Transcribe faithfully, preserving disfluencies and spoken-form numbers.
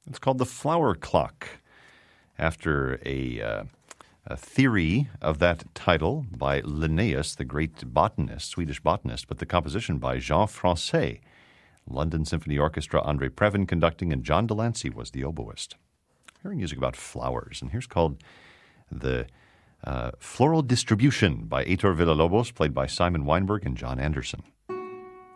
It's called the Flower Clock, after a, uh, a theory of that title by Linnaeus, the great botanist, Swedish botanist, but the composition by Jean Francais. London Symphony Orchestra, Andre Previn conducting, and John Delancey was the oboist. Hearing music about flowers, and here's called the uh, Floral Distribution by Heitor Villa-Lobos, played by Simon Weinberg and John Anderson.